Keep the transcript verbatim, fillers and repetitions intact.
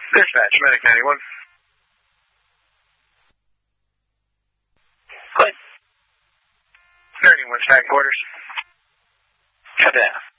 Dispatch, Medic ninety-one. Good. ninety-one, stack quarters. Shut down.